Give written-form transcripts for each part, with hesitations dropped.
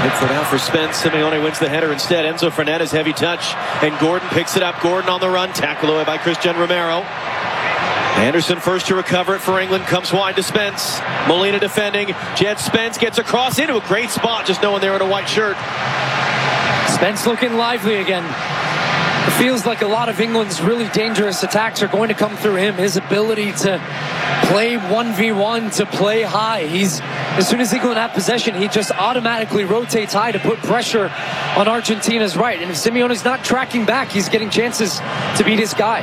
Pickford out for Spence. Simeone wins the header instead. Enzo Fernandez, heavy touch. And Gordon picks it up. Gordon on the run. Tackle away by Christian Romero. Anderson first to recover it for England. Comes wide to Spence. Molina defending. Jed Spence gets across into a great spot. Just no one there in a white shirt. Spence looking lively again. It feels like a lot of England's really dangerous attacks are going to come through him. His ability to play 1v1, to play high. As soon as England have possession, he just automatically rotates high to put pressure on Argentina's right. And if Simeone's not tracking back, he's getting chances to beat his guy.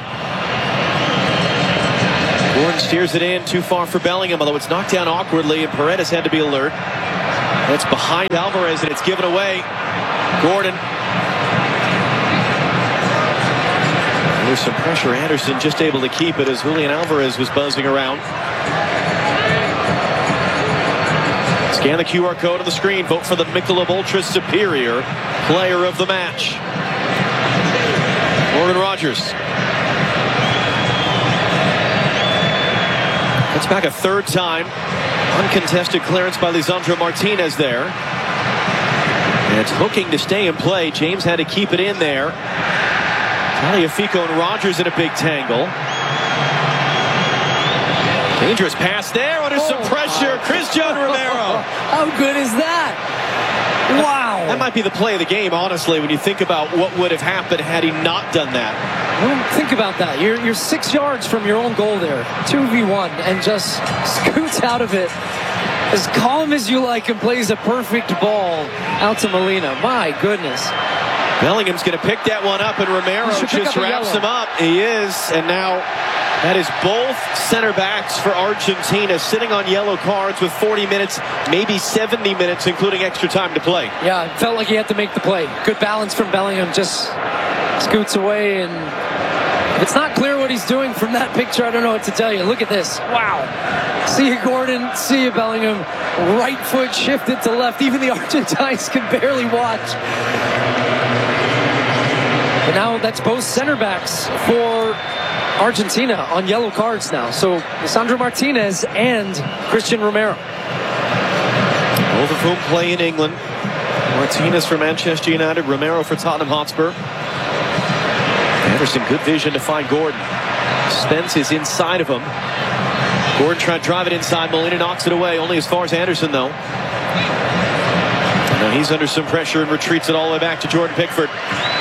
Gordon steers it in, too far for Bellingham, although it's knocked down awkwardly, and Paredes had to be alert. That's behind Alvarez, and it's given away. Gordon. There's some pressure. Anderson just able to keep it as Julian Alvarez was buzzing around. Scan the QR code on the screen. Vote for the Michelob Ultra Superior Player of the Match. Morgan Rogers. That's back a third time. Uncontested clearance by Lisandro Martinez there. And it's hooking to stay in play. James had to keep it in there. Tagliafico and Rogers in a big tangle. Dangerous pass there. Under some pressure. Christian Romero. How good is that? Wow. That might be the play of the game, honestly, when you think about what would have happened had he not done that. Well, think about that. You're 6 yards from your own goal there. 2v1 and just scoots out of it. As calm as you like and plays a perfect ball out to Molina. My goodness. Bellingham's going to pick that one up, and Romero just wraps him up. He is, and now that is both center backs for Argentina sitting on yellow cards with 40 minutes, maybe 70 minutes, including extra time to play. Yeah, it felt like he had to make the play. Good balance from Bellingham, just scoots away, and if it's not clear what he's doing from that picture, I don't know what to tell you. Look at this. Wow. See you, Gordon. See you, Bellingham. Right foot shifted to left. Even the Argentines can barely watch. But now that's both center backs for Argentina on yellow cards now. So Lisandro Martinez and Christian Romero. Both of whom play in England. Martinez for Manchester United, Romero for Tottenham Hotspur. Anderson, good vision to find Gordon. Spence is inside of him. Gordon trying to drive it inside. Molina knocks it away, only as far as Anderson, though. And now he's under some pressure and retreats it all the way back to Jordan Pickford.